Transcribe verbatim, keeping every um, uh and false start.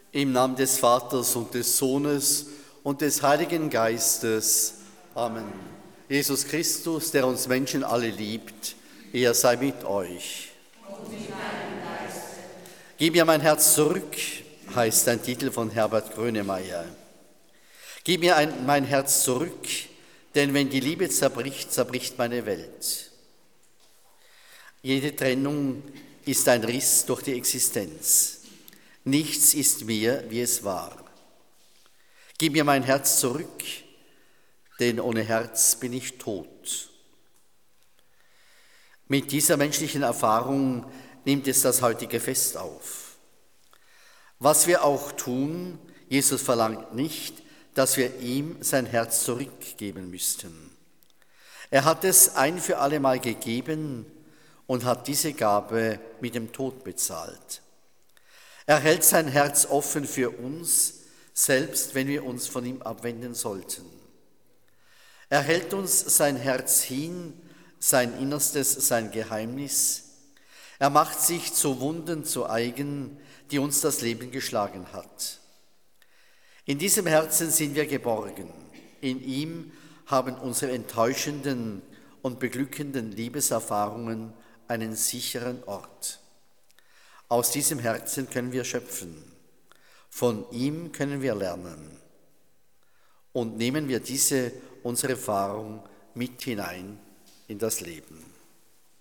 Im Namen des Vaters und des Sohnes und des Heiligen Geistes. Amen. Jesus Christus, der uns Menschen alle liebt, er sei mit euch. Und mit deinem Geiste. Gib mir mein Herz zurück, heißt ein Titel von Herbert Grönemeyer. Gib mir ein, mein Herz zurück, denn wenn die Liebe zerbricht, zerbricht meine Welt. Jede Trennung ist ein Riss durch die Existenz. Nichts ist mehr, wie es war. Gib mir mein Herz zurück, denn ohne Herz bin ich tot. Mit dieser menschlichen Erfahrung nimmt es das heutige Fest auf. Was wir auch tun, Jesus verlangt nicht, dass wir ihm sein Herz zurückgeben müssten. Er hat es ein für alle Mal gegeben und hat diese Gabe mit dem Tod bezahlt. Er hält sein Herz offen für uns, selbst wenn wir uns von ihm abwenden sollten. Er hält uns sein Herz hin, sein Innerstes, sein Geheimnis. Er macht sich zu Wunden zu eigen, die uns das Leben geschlagen hat. In diesem Herzen sind wir geborgen. In ihm haben unsere enttäuschenden und beglückenden Liebeserfahrungen einen sicheren Ort. Aus diesem Herzen können wir schöpfen. Von ihm können wir lernen. Und nehmen wir diese, unsere Erfahrung mit hinein in das Leben.